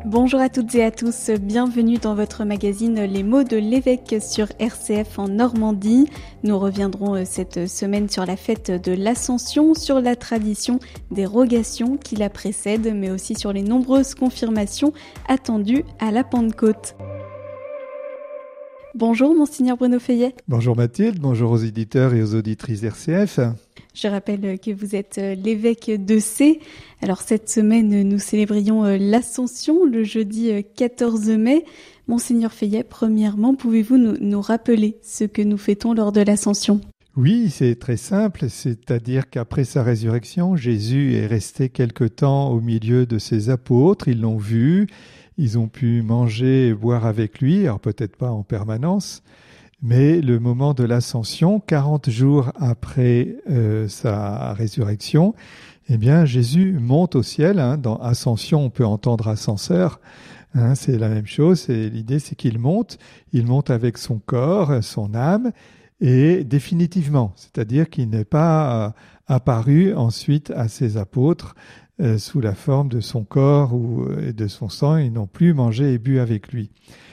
Bonjour à toutes et à tous, bienvenue dans votre magazine Les mots de l'évêque sur RCF en Normandie. Nous reviendrons cette semaine sur la fête de l'Ascension, sur la tradition des rogations qui la précèdent, mais aussi sur les nombreuses confirmations attendues à la Pentecôte. Bonjour Monseigneur Bruno Feillet. Bonjour Mathilde, bonjour aux éditeurs et aux auditrices RCF. Je rappelle que vous êtes l'évêque de Sées. Alors cette semaine, nous célébrions l'Ascension le jeudi 14 mai. Monseigneur Feillet, premièrement, pouvez-vous nous rappeler ce que nous fêtons lors de l'Ascension ? Oui, c'est très simple, c'est-à-dire qu'après sa résurrection, Jésus est resté quelque temps au milieu de ses apôtres, ils l'ont vu, ils ont pu manger et boire avec lui, alors peut-être pas en permanence, mais le moment de l'Ascension, 40 jours après sa résurrection, eh bien Jésus monte au ciel. Dans Ascension, on peut entendre ascenseur. C'est la même chose. L'idée, c'est qu'il monte avec son corps, son âme, et définitivement. C'est-à-dire qu'il n'est pas apparu ensuite à ses apôtres sous la forme de son corps ou de son sang. Ils n'ont plus mangé et bu avec lui.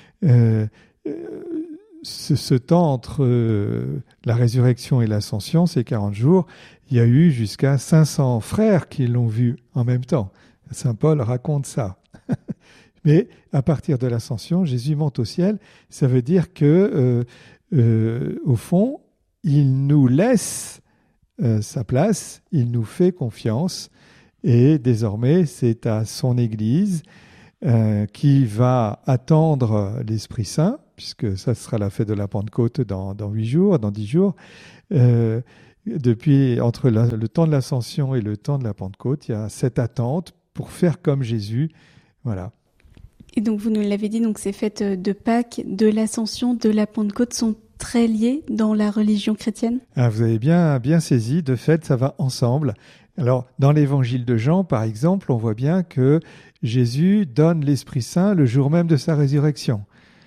Ce temps entre la résurrection et l'ascension, ces 40 jours, il y a eu jusqu'à 500 frères qui l'ont vu en même temps. Saint Paul raconte ça. Mais à partir de l'ascension, Jésus monte au ciel. Ça veut dire que, au fond, il nous laisse sa place, il nous fait confiance. Et désormais, c'est à son Église qui va attendre l'Esprit Saint, puisque ça sera la fête de la Pentecôte dans 8 jours, dans 10 jours. Entre le temps de l'Ascension et le temps de la Pentecôte, il y a cette attente pour faire comme Jésus. Voilà. Et donc, vous nous l'avez dit, donc ces fêtes de Pâques, de l'Ascension, de la Pentecôte sont très liées dans la religion chrétienne ? Vous avez bien saisi, de fait, ça va ensemble. Alors, dans l'évangile de Jean, par exemple, on voit bien que Jésus donne l'Esprit Saint le jour même de sa résurrection.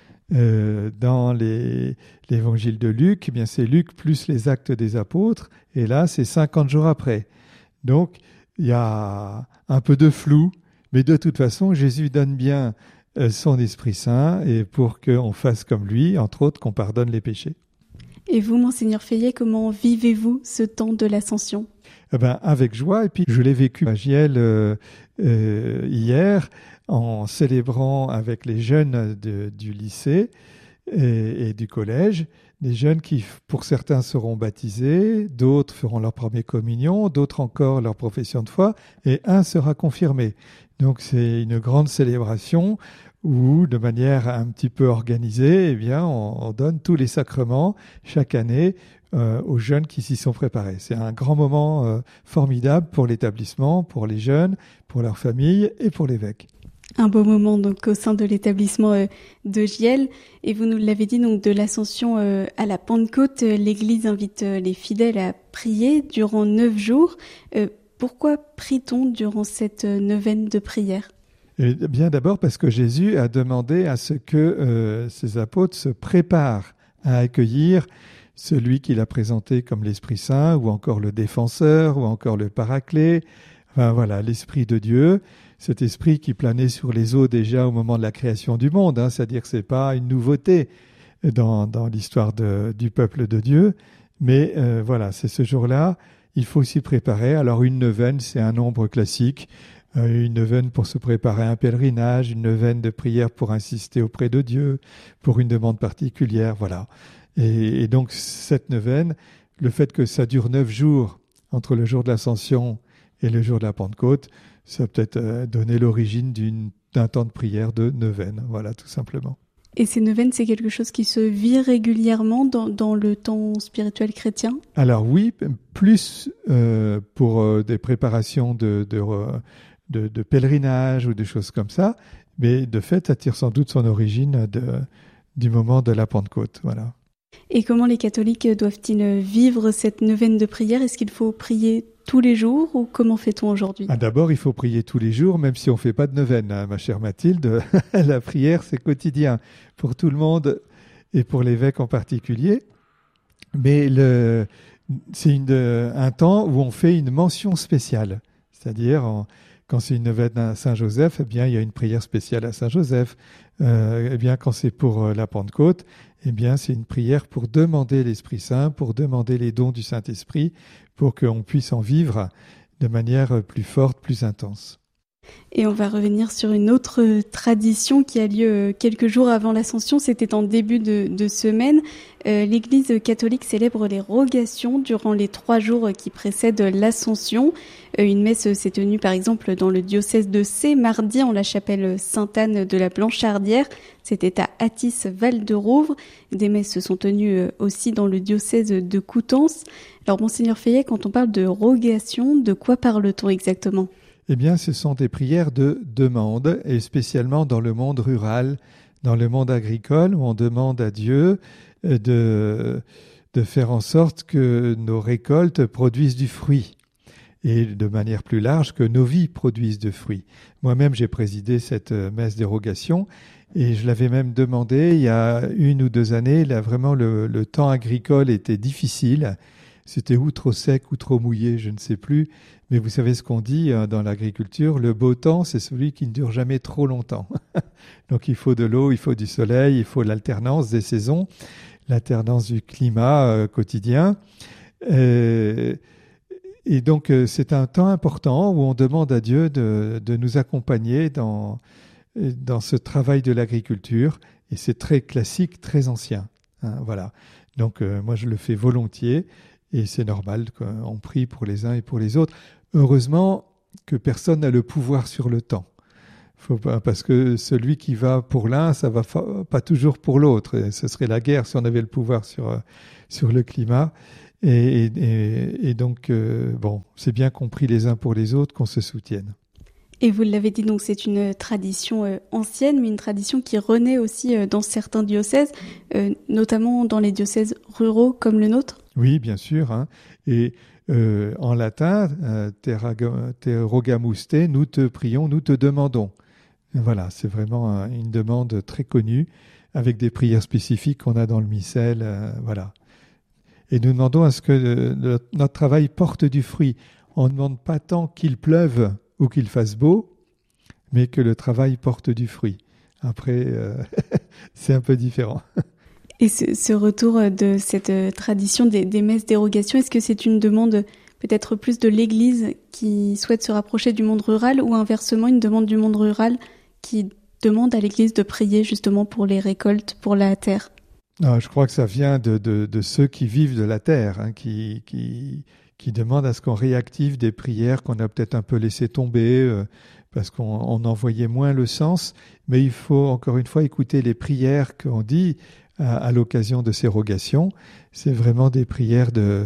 Dans l'évangile de Luc, eh bien c'est Luc plus les actes des apôtres, et là c'est 50 jours après. Donc il y a un peu de flou, mais de toute façon Jésus donne bien son Esprit Saint et pour qu'on fasse comme lui, entre autres qu'on pardonne les péchés. Et vous, Monseigneur Feillet, comment vivez-vous ce temps de l'Ascension ? Avec joie, et puis je l'ai vécu à Giel hier, en célébrant avec les jeunes du lycée et du collège, des jeunes qui, pour certains, seront baptisés, d'autres feront leur première communion, d'autres encore leur profession de foi, et un sera confirmé. Donc c'est une grande célébration où, de manière un petit peu organisée, eh bien, on donne tous les sacrements chaque année aux jeunes qui s'y sont préparés. C'est un grand moment formidable pour l'établissement, pour les jeunes, pour leurs familles et pour l'évêque. Un beau moment donc au sein de l'établissement de Giel. Et vous nous l'avez dit, donc de l'Ascension à la Pentecôte, l'Église invite les fidèles à prier durant 9 jours. Pourquoi prie-t-on durant cette neuvaine de prière ? Bien d'abord parce que Jésus a demandé à ce que ses apôtres se préparent à accueillir celui qu'il a présenté comme l'Esprit Saint, ou encore le Défenseur, ou encore le Paraclet. Enfin voilà, l'Esprit de Dieu, cet Esprit qui planait sur les eaux déjà au moment de la création du monde. C'est-à-dire que ce n'est pas une nouveauté dans l'histoire du peuple de Dieu. Mais voilà, c'est ce jour-là, il faut s'y préparer. Alors une neuvaine, c'est un nombre classique. Une neuvaine pour se préparer à un pèlerinage, une neuvaine de prière pour insister auprès de Dieu, pour une demande particulière, voilà. Et donc cette neuvaine, le fait que ça dure 9 jours entre le jour de l'Ascension et le jour de la Pentecôte, ça peut peut-être donner l'origine d'un temps de prière de neuvaine, voilà, tout simplement. Et ces neuvaines, c'est quelque chose qui se vit régulièrement dans le temps spirituel chrétien ? Alors oui, plus pour des préparations de pèlerinage ou des choses comme ça, mais de fait, ça tire sans doute son origine du moment de la Pentecôte, voilà. Et comment les catholiques doivent-ils vivre cette neuvaine de prière ? Est-ce qu'il faut prier tous les jours ou comment fait-on aujourd'hui ? D'abord, il faut prier tous les jours, même si on ne fait pas de neuvaine, ma chère Mathilde. La prière, c'est quotidien pour tout le monde et pour l'évêque en particulier. Mais c'est un temps où on fait une mention spéciale. C'est-à-dire, Quand c'est une neuvaine à Saint-Joseph, eh bien, il y a une prière spéciale à Saint-Joseph. Eh bien, quand c'est pour la Pentecôte, eh bien, c'est une prière pour demander l'Esprit Saint, pour demander les dons du Saint-Esprit, pour qu'on puisse en vivre de manière plus forte, plus intense. Et on va revenir sur une autre tradition qui a lieu quelques jours avant l'Ascension, c'était en début de semaine. L'Église catholique célèbre les rogations durant les 3 jours qui précèdent l'Ascension. Une messe s'est tenue par exemple dans le diocèse de C, mardi en la chapelle Sainte-Anne de la Blanchardière, c'était à Athis-Val-de-Rouvre. Des messes se sont tenues aussi dans le diocèse de Coutances. Alors Monseigneur Feillet, quand on parle de rogation, de quoi parle-t-on exactement ? Eh bien, ce sont des prières de demande, et spécialement dans le monde rural, dans le monde agricole, où on demande à Dieu de faire en sorte que nos récoltes produisent du fruit, et de manière plus large, que nos vies produisent du fruit. Moi-même, j'ai présidé cette messe des rogations, et je l'avais même demandé il y a 1 ou 2 années. Là, vraiment, le temps agricole était difficile. C'était ou trop sec ou trop mouillé, je ne sais plus. Mais vous savez ce qu'on dit dans l'agriculture, le beau temps, c'est celui qui ne dure jamais trop longtemps. Donc il faut de l'eau, il faut du soleil, il faut l'alternance des saisons, l'alternance du climat quotidien. Et donc c'est un temps important où on demande à Dieu de nous accompagner dans ce travail de l'agriculture. Et c'est très classique, très ancien. Voilà. Donc moi je le fais volontiers. Et c'est normal qu'on prie pour les uns et pour les autres. Heureusement que personne n'a le pouvoir sur le temps. Parce que celui qui va pour l'un, ça va pas toujours pour l'autre. Et ce serait la guerre si on avait le pouvoir sur le climat. Et donc, bon, c'est bien qu'on prie les uns pour les autres, qu'on se soutienne. Et vous l'avez dit, donc c'est une tradition ancienne, mais une tradition qui renaît aussi dans certains diocèses, notamment dans les diocèses ruraux comme le nôtre. Oui, bien sûr. Hein. Et en latin, te rogamus te, nous te prions, nous te demandons. Voilà, c'est vraiment une demande très connue, avec des prières spécifiques qu'on a dans le missel. Voilà. Et nous demandons à ce que notre travail porte du fruit. On ne demande pas tant qu'il pleuve ou qu'il fasse beau, mais que le travail porte du fruit. Après, c'est un peu différent. Et ce retour de cette tradition des messes dérogation, est-ce que c'est une demande peut-être plus de l'Église qui souhaite se rapprocher du monde rural, ou inversement une demande du monde rural qui demande à l'Église de prier justement pour les récoltes, pour la terre ? Non, je crois que ça vient de ceux qui vivent de la terre, hein, qui demandent à ce qu'on réactive des prières qu'on a peut-être un peu laissées tomber parce qu'on en voyait moins le sens. Mais il faut encore une fois écouter les prières qu'on dit à l'occasion de ces rogations. C'est vraiment des prières de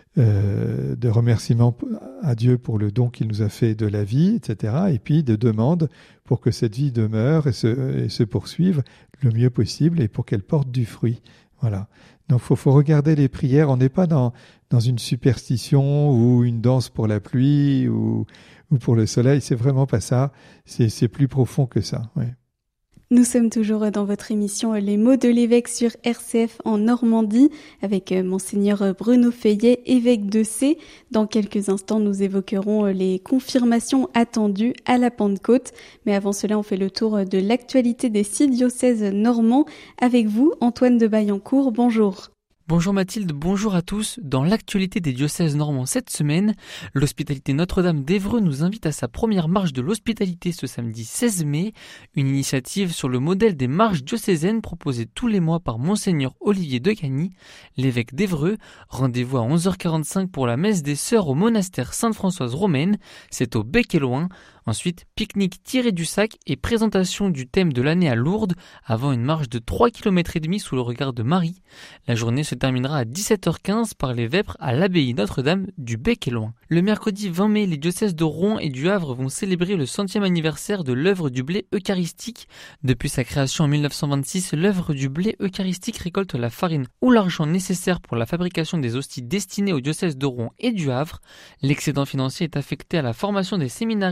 remerciement à Dieu pour le don qu'il nous a fait de la vie, etc. Et puis de demande pour que cette vie demeure et se poursuive le mieux possible et pour qu'elle porte du fruit. Voilà. Donc faut regarder les prières. On n'est pas dans une superstition ou une danse pour la pluie ou pour le soleil. C'est vraiment pas ça. C'est plus profond que ça. Ouais. Nous sommes toujours dans votre émission Les mots de l'évêque sur RCF en Normandie avec Monseigneur Bruno Feillet, évêque de C. Dans quelques instants, nous évoquerons les confirmations attendues à la Pentecôte. Mais avant cela, on fait le tour de l'actualité des 6 diocèses normands. Avec vous, Antoine de Baillancourt, bonjour. Bonjour Mathilde, bonjour à tous. Dans l'actualité des diocèses normands cette semaine, l'Hospitalité Notre-Dame d'Évreux nous invite à sa première marche de l'hospitalité ce samedi 16 mai, une initiative sur le modèle des marches diocésaines proposées tous les mois par Monseigneur Olivier de Cagny, l'évêque d'Évreux. Rendez-vous à 11h45 pour la messe des sœurs au monastère Sainte-Françoise romaine, c'est au Bec-et-Loing. Ensuite, pique-nique tiré du sac et présentation du thème de l'année à Lourdes avant une marche de 3,5 km sous le regard de Marie. La journée se terminera à 17h15 par les vêpres à l'abbaye Notre-Dame du Bec-et-Loing. Le mercredi 20 mai, les diocèses de Rouen et du Havre vont célébrer le 100e anniversaire de l'œuvre du blé eucharistique. Depuis sa création en 1926, l'œuvre du blé eucharistique récolte la farine ou l'argent nécessaire pour la fabrication des hosties destinées aux diocèses de Rouen et du Havre. L'excédent financier est affecté à la formation des séminaristes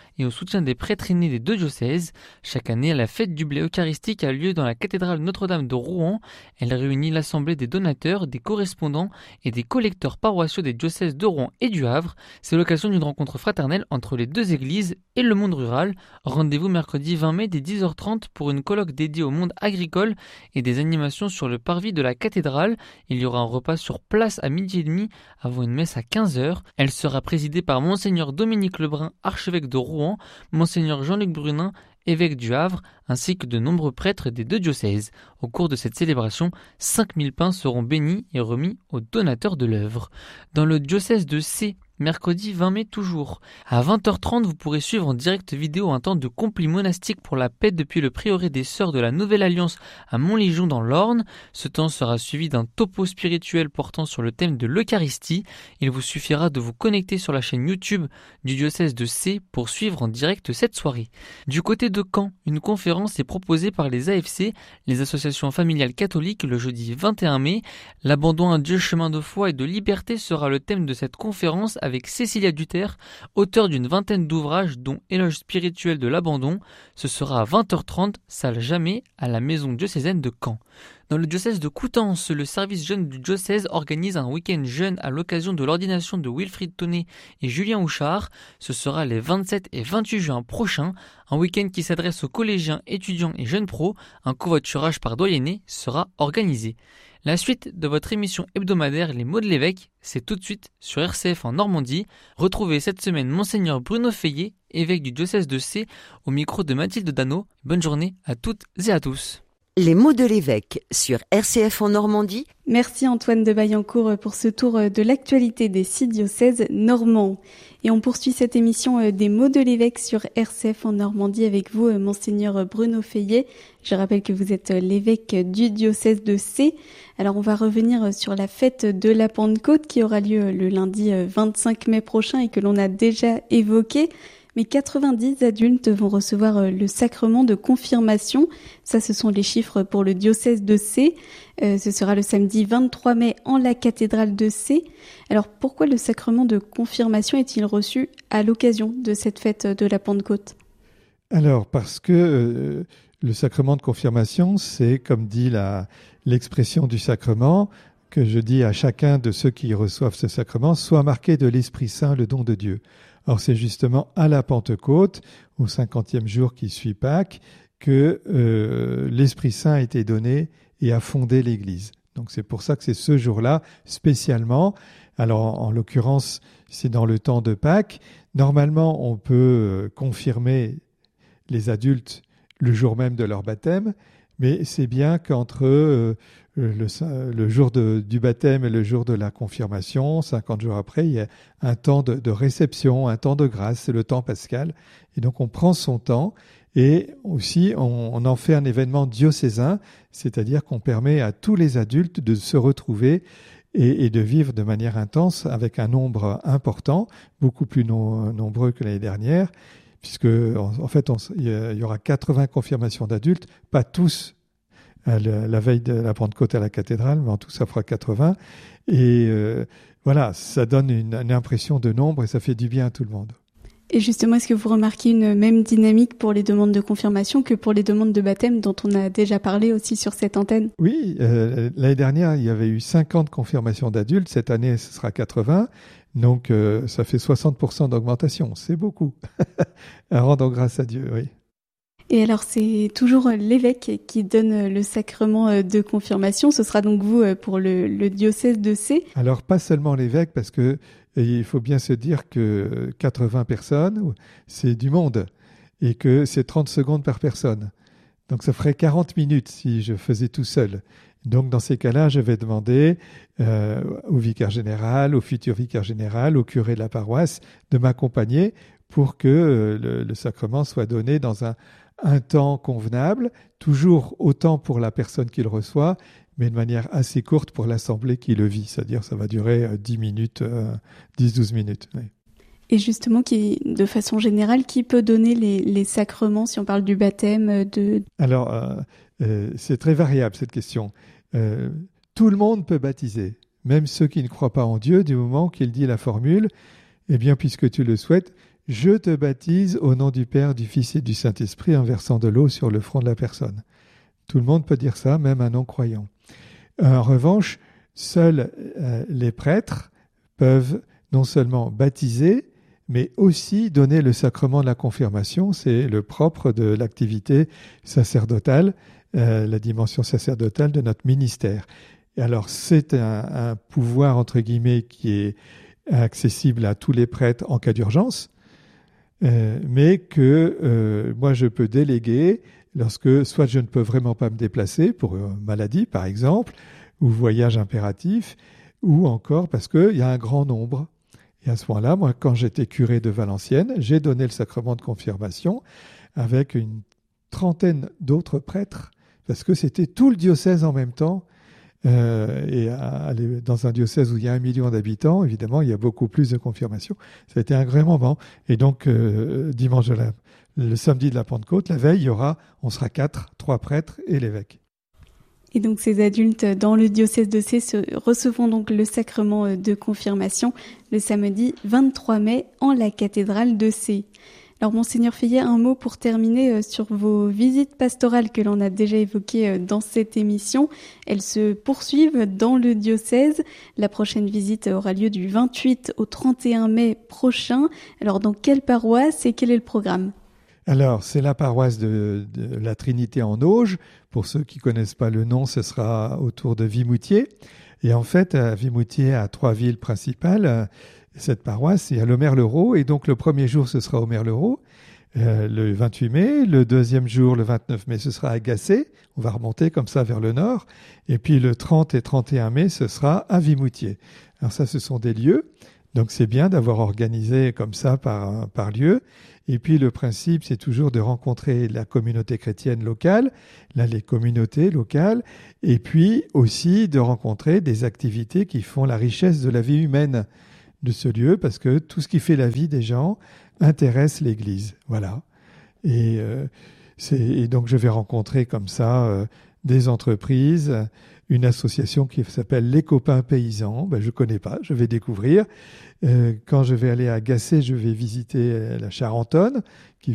et au soutien des prêtres aînés des deux diocèses. Chaque année, la fête du blé eucharistique a lieu dans la cathédrale Notre-Dame de Rouen. Elle réunit l'assemblée des donateurs, des correspondants et des collecteurs paroissiaux des diocèses de Rouen et du Havre. C'est l'occasion d'une rencontre fraternelle entre les deux églises et le monde rural. Rendez-vous mercredi 20 mai dès 10h30 pour une colloque dédiée au monde agricole et des animations sur le parvis de la cathédrale. Il y aura un repas sur place à 12h30 avant une messe à 15h. Elle sera présidée par Monseigneur Dominique Lebrun, archevêque de Rouen, Monseigneur Jean-Luc Brunin, évêque du Havre, ainsi que de nombreux prêtres des deux diocèses. Au cours de cette célébration, 5000 pains seront bénis et remis aux donateurs de l'œuvre. Dans le diocèse de C, mercredi 20 mai toujours. À 20h30, vous pourrez suivre en direct vidéo un temps de complis monastique pour la paix depuis le prieuré des Sœurs de la Nouvelle Alliance à Montligeon dans l'Orne. Ce temps sera suivi d'un topo spirituel portant sur le thème de l'Eucharistie. Il vous suffira de vous connecter sur la chaîne YouTube du diocèse de C pour suivre en direct cette soirée. Du côté de Caen, une conférence est proposée par les AFC, les associations familiales catholiques, le jeudi 21 mai. L'abandon à Dieu, chemin de foi et de liberté sera le thème de cette conférence avec Cécilia Duterre, auteure d'une vingtaine d'ouvrages dont Éloge spirituel de l'abandon. Ce sera à 20h30, salle Jamais, à la maison diocésaine de Caen. Dans le diocèse de Coutances, le service jeune du diocèse organise un week-end jeune à l'occasion de l'ordination de Wilfried Tonnet et Julien Houchard. Ce sera les 27 et 28 juin prochains, un week-end qui s'adresse aux collégiens, étudiants et jeunes pros. Un covoiturage par doyenné sera organisé. La suite de votre émission hebdomadaire Les mots de l'évêque, c'est tout de suite sur RCF en Normandie. Retrouvez cette semaine Monseigneur Bruno Feillet, évêque du diocèse de C, au micro de Mathilde Dano. Bonne journée à toutes et à tous. Les mots de l'évêque sur RCF en Normandie. Merci Antoine de Baillancourt pour ce tour de l'actualité des 6 diocèses normands. Et on poursuit cette émission des mots de l'évêque sur RCF en Normandie avec vous, Monseigneur Bruno Feillet. Je rappelle que vous êtes l'évêque du diocèse de C. Alors on va revenir sur la fête de la Pentecôte qui aura lieu le lundi 25 mai prochain et que l'on a déjà évoqué. Mais 90 adultes vont recevoir le sacrement de confirmation. Ça, ce sont les chiffres pour le diocèse de C. Ce sera le samedi 23 mai en la cathédrale de C. Alors, pourquoi le sacrement de confirmation est-il reçu à l'occasion de cette fête de la Pentecôte ? Alors, parce que le sacrement de confirmation, c'est, comme dit l'expression du sacrement, que je dis à chacun de ceux qui reçoivent ce sacrement, soit marqué de l'Esprit Saint, le don de Dieu. Or, c'est justement à la Pentecôte, au 50e jour qui suit Pâques, que l'Esprit Saint a été donné et a fondé l'Église. Donc c'est pour ça que c'est ce jour-là spécialement. Alors en l'occurrence, c'est dans le temps de Pâques. Normalement, on peut confirmer les adultes le jour même de leur baptême, mais c'est bien qu'entre le jour du baptême et le jour de la confirmation, 50 jours après, il y a un temps de réception, un temps de grâce, c'est le temps pascal. Et donc on prend son temps et aussi on en fait un événement diocésain, c'est-à-dire qu'on permet à tous les adultes de se retrouver et de vivre de manière intense avec un nombre important, beaucoup plus nombreux que l'année dernière, puisque en fait il y aura 80 confirmations d'adultes, pas tous la veille de la Pentecôte à la cathédrale, mais en tout ça fera 80. Et voilà, ça donne une impression de nombre et ça fait du bien à tout le monde. Et justement, est-ce que vous remarquez une même dynamique pour les demandes de confirmation que pour les demandes de baptême dont on a déjà parlé aussi sur cette antenne ? Oui, l'année dernière, il y avait eu 50 confirmations d'adultes. Cette année, ce sera 80. Donc, ça fait 60% d'augmentation. C'est beaucoup. À rendre grâce à Dieu, oui. Et alors, c'est toujours l'évêque qui donne le sacrement de confirmation. Ce sera donc vous pour le diocèse de C. Alors, pas seulement l'évêque, parce que il faut bien se dire que 80 personnes, c'est du monde, et que c'est 30 secondes par personne. Donc, ça ferait 40 minutes si je faisais tout seul. Donc, dans ces cas-là, je vais demander au vicaire général, au futur vicaire général, au curé de la paroisse, de m'accompagner pour que le sacrement soit donné dans un temps convenable, toujours autant pour la personne qui le reçoit, mais de manière assez courte pour l'assemblée qui le vit. C'est-à-dire ça va durer 10-12 minutes. Oui. Et justement, de façon générale, qui peut donner les sacrements, si on parle du baptême Alors, c'est très variable cette question. Tout le monde peut baptiser, même ceux qui ne croient pas en Dieu, du moment qu'il dit la formule, eh bien, puisque tu le souhaites, je te baptise au nom du Père, du Fils et du Saint-Esprit en versant de l'eau sur le front de la personne. Tout le monde peut dire ça, même un non-croyant. En revanche, seuls les prêtres peuvent non seulement baptiser, mais aussi donner le sacrement de la confirmation. C'est le propre de l'activité sacerdotale, la dimension sacerdotale de notre ministère. Et alors, c'est un pouvoir, entre guillemets, qui est accessible à tous les prêtres en cas d'urgence, mais que moi, je peux déléguer lorsque soit je ne peux vraiment pas me déplacer pour maladie, par exemple, ou voyage impératif, ou encore parce qu'il y a un grand nombre. Et à ce moment-là, moi, quand j'étais curé de Valenciennes, j'ai donné le sacrement de confirmation avec une trentaine d'autres prêtres, parce que c'était tout le diocèse en même temps. Dans un diocèse où il y a 1 million d'habitants, évidemment, il y a beaucoup plus de confirmations. Ça a été un grand moment. Et donc, dimanche, le samedi de la Pentecôte, la veille, on sera 4, 3 prêtres et l'évêque. Et donc ces adultes dans le diocèse de Sées recevront donc le sacrement de confirmation le samedi 23 mai en la cathédrale de Sées. Alors Monseigneur Fayet, un mot pour terminer sur vos visites pastorales que l'on a déjà évoquées dans cette émission. Elles se poursuivent dans le diocèse. La prochaine visite aura lieu du 28 au 31 mai prochain. Alors dans quelle paroisse et quel est le programme ? Alors, c'est la paroisse de la Trinité en Auge. Pour ceux qui ne connaissent pas le nom, ce sera autour de Vimoutiers. Et en fait, à Vimoutiers, à 3 villes principales, cette paroisse, il y a Omer-le-Roux. Et donc, le premier jour, ce sera Omer-le-Roux, le 28 mai. Le deuxième jour, le 29 mai, ce sera à Gacé. On va remonter comme ça vers le nord. Et puis, le 30 et 31 mai, ce sera à Vimoutiers. Alors ça, ce sont des lieux. Donc, c'est bien d'avoir organisé comme ça par lieu. Et puis le principe, c'est toujours de rencontrer la communauté chrétienne locale, là les communautés locales, et puis aussi de rencontrer des activités qui font la richesse de la vie humaine de ce lieu, parce que tout ce qui fait la vie des gens intéresse l'Église. Voilà. Et donc je vais rencontrer comme ça des entreprises, une association qui s'appelle Les Copains Paysans. Je ne connais pas, je vais découvrir. Quand je vais aller à Gacé, je vais visiter la Charentonne, qui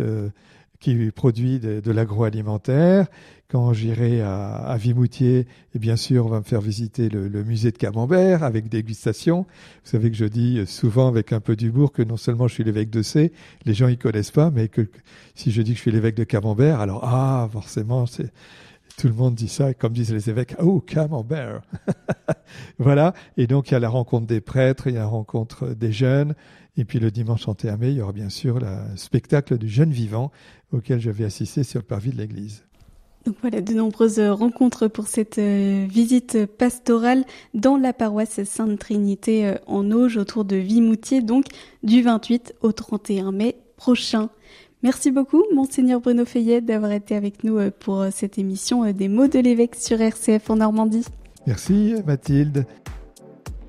produit de l'agroalimentaire. Quand j'irai à Vimoutiers, et bien sûr, on va me faire visiter le musée de Camembert avec dégustation. Vous savez que je dis souvent avec un peu d'humour que non seulement je suis l'évêque de Sées, les gens ne connaissent pas, mais que si je dis que je suis l'évêque de Camembert, alors forcément, tout le monde dit ça, comme disent les évêques, « Oh, Camembert !» Voilà, et donc il y a la rencontre des prêtres, il y a la rencontre des jeunes, et puis le dimanche 31 mai, il y aura bien sûr le spectacle du jeune vivant auquel je vais assister sur le parvis de l'église. Donc voilà, de nombreuses rencontres pour cette visite pastorale dans la paroisse Sainte-Trinité en Auge, autour de Vimoutiers, donc du 28 au 31 mai prochain. Merci beaucoup, Monseigneur Bruno Fayet, d'avoir été avec nous pour cette émission des mots de l'évêque sur RCF en Normandie. Merci, Mathilde.